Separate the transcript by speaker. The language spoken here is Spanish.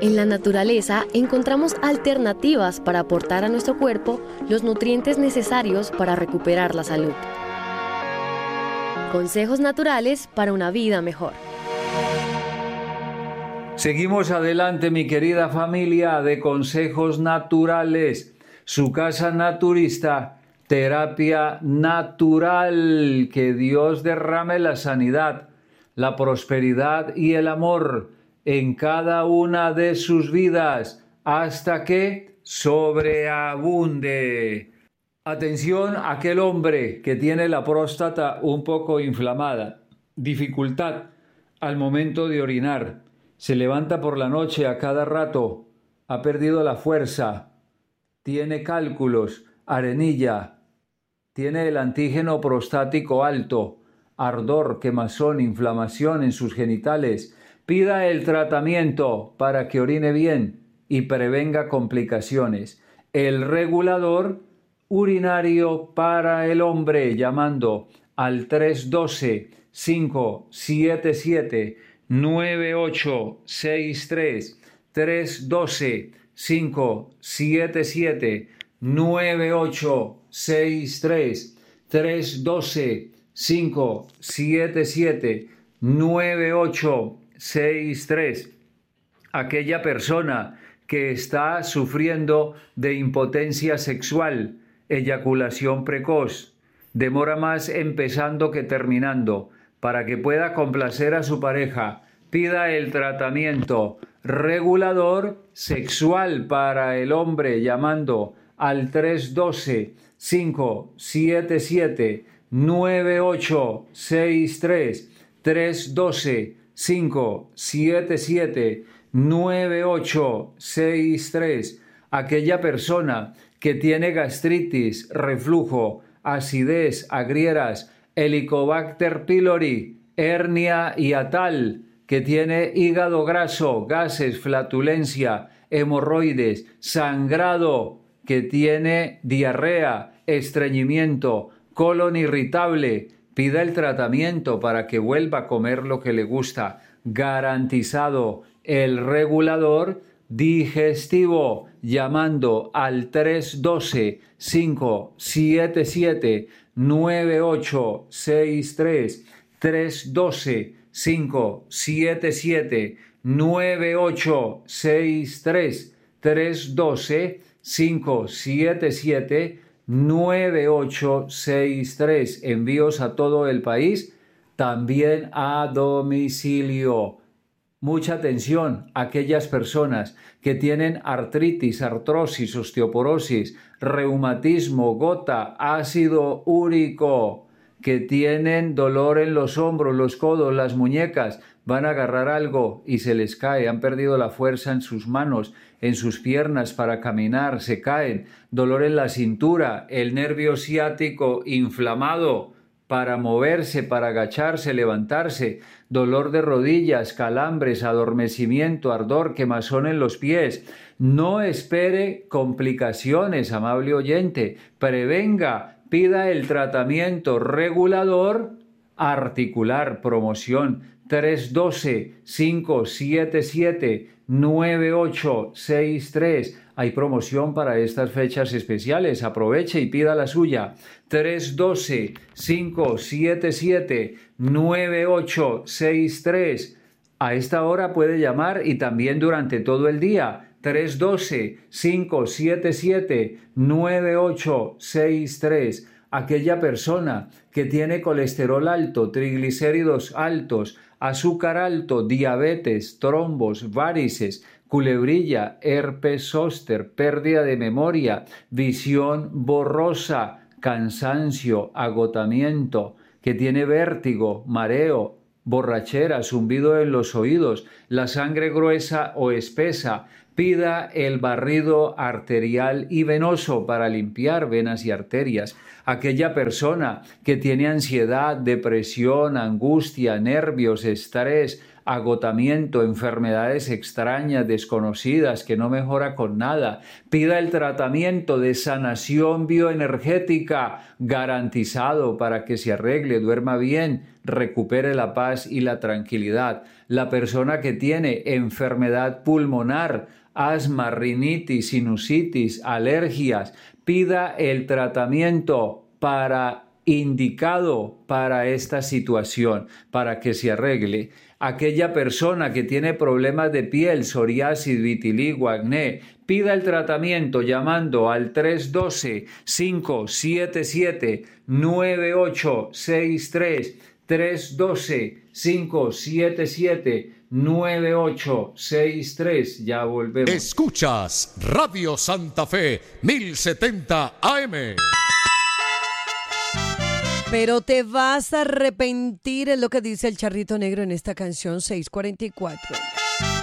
Speaker 1: En la naturaleza encontramos alternativas para aportar a nuestro cuerpo los nutrientes necesarios para recuperar la salud. Consejos naturales para una vida mejor.
Speaker 2: Seguimos adelante, mi querida familia de Consejos Naturales, su casa naturista, terapia natural. Que Dios derrame la sanidad, la prosperidad y el amor en cada una de sus vidas hasta que sobreabunde. Atención a aquel hombre que tiene la próstata un poco inflamada, dificultad al momento de orinar, se levanta por la noche a cada rato, ha perdido la fuerza, tiene cálculos, arenilla, tiene el antígeno prostático alto, ardor, quemazón, inflamación en sus genitales. Pida el tratamiento para que orine bien y prevenga complicaciones. El regulador urinario para el hombre, llamando al 312-577-9863, 312-577-9863, 312-577-9863. Aquella persona que está sufriendo de impotencia sexual, eyaculación precoz, demora más empezando que terminando, para que pueda complacer a su pareja, pida el tratamiento regulador sexual para el hombre llamando al 312-577-9863, 312-577-9863. Aquella persona que tiene gastritis, reflujo, acidez, agrieras, Helicobacter pylori, hernia hiatal, que tiene hígado graso, gases, flatulencia, hemorroides, sangrado, que tiene diarrea, estreñimiento, colon irritable, pida el tratamiento para que vuelva a comer lo que le gusta. Garantizado el regulador digestivo, llamando al 312-577-9863, 312-577-9863, 312-577-9863. Envíos a todo el país, también a domicilio. Mucha atención a aquellas personas que tienen artritis, artrosis, osteoporosis, reumatismo, gota, ácido úrico, que tienen dolor en los hombros, los codos, las muñecas, van a agarrar algo y se les cae, han perdido la fuerza en sus manos, en sus piernas para caminar, se caen, dolor en la cintura, el nervio ciático inflamado para moverse, para agacharse, levantarse, dolor de rodillas, calambres, adormecimiento, ardor, quemazón en los pies. No espere complicaciones, amable oyente, prevenga, pida el tratamiento regulador articular, promoción 312-577-9863. Hay promoción para estas fechas especiales. Aproveche y pida la suya. 312-577-9863. A esta hora puede llamar y también durante todo el día. 312-577-9863. Aquella persona que tiene colesterol alto, triglicéridos altos, azúcar alto, diabetes, trombos, varices, culebrilla, herpes zóster, pérdida de memoria, visión borrosa, cansancio, agotamiento, que tiene vértigo, mareo, borrachera, zumbido en los oídos, la sangre gruesa o espesa. Pida el barrido arterial y venoso para limpiar venas y arterias. Aquella persona que tiene ansiedad, depresión, angustia, nervios, estrés, agotamiento, enfermedades extrañas, desconocidas, que no mejora con nada. Pida el tratamiento de sanación bioenergética garantizado para que se arregle, duerma bien, recupere la paz y la tranquilidad. La persona que tiene enfermedad pulmonar, asma, rinitis, sinusitis, alergias, pida el tratamiento indicado para esta situación, para que se arregle. Aquella persona que tiene problemas de piel, psoriasis, vitiligo, acné, pida el tratamiento llamando al 312-577-9863, 312-577-9863. Ya volvemos.
Speaker 3: Escuchas Radio Santa Fe 1070 AM.
Speaker 4: Pero te vas a arrepentir, es lo que dice el Charrito Negro en esta canción 644.